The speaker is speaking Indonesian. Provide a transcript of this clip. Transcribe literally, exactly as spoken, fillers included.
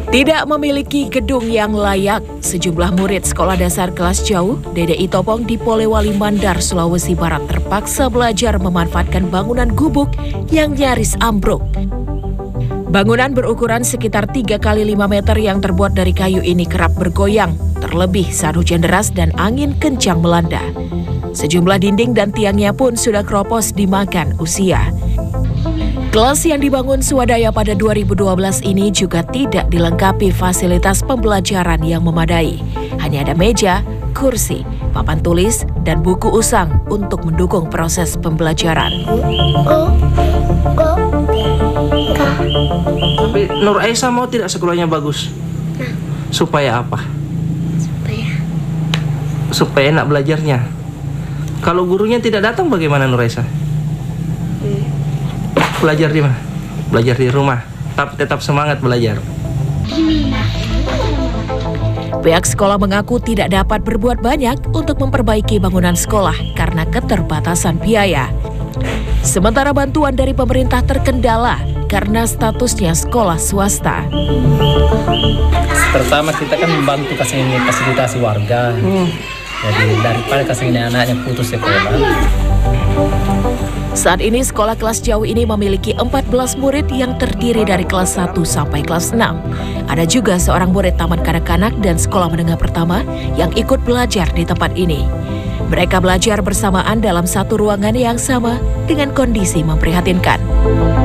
Tidak memiliki gedung yang layak, sejumlah murid sekolah dasar kelas jauh D D I Topong di Polewali Mandar, Sulawesi Barat terpaksa belajar memanfaatkan bangunan gubuk yang nyaris ambruk. Bangunan berukuran sekitar tiga kali lima meter yang terbuat dari kayu ini kerap bergoyang, terlebih saat hujan deras dan angin kencang melanda. Sejumlah dinding dan tiangnya pun sudah keropos dimakan usia. Kelas yang dibangun swadaya pada dua ribu dua belas ini juga tidak dilengkapi fasilitas pembelajaran yang memadai. Hanya ada meja, kursi, papan tulis, dan buku usang untuk mendukung proses pembelajaran. Tapi Nur Aisyah mau tidak sekolahnya bagus? Nah. Supaya apa? Supaya Supaya enak belajarnya. Kalau gurunya tidak datang bagaimana Nur Aisyah? hmm. Belajar di mana? Belajar di rumah, tapi tetap semangat belajar. Pihak sekolah mengaku tidak dapat berbuat banyak untuk memperbaiki bangunan sekolah karena keterbatasan biaya. Sementara bantuan dari pemerintah terkendala karena statusnya sekolah swasta. Pertama kita kan membantu kasih ini fasilitasi warga. Hmm. Jadi daripada kasih ini anaknya putus sekolah. Saat ini sekolah kelas jauh ini memiliki empat belas murid yang terdiri dari kelas satu sampai kelas enam. Ada juga seorang murid taman kanak-kanak dan sekolah menengah pertama yang ikut belajar di tempat ini. Mereka belajar bersamaan dalam satu ruangan yang sama dengan kondisi memprihatinkan.